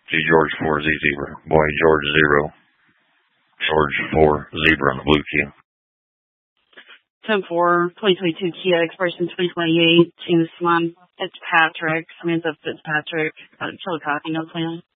G George 4 Z Zebra. Boy George 0. George 4 Zebra on the blue Kia. 10-4, 2022 Kia Expression 2028, James Fitzpatrick, Samantha Fitzpatrick, Chillicothe, North Carolina.